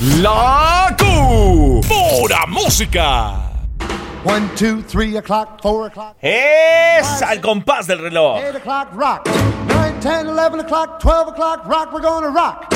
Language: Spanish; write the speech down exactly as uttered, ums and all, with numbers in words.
La Q. Pura música. One, two, three o'clock, four o'clock. Es al compás del reloj. Eight o'clock, rock. Nine, ten, eleven o'clock, twelve o'clock, rock. We're gonna rock.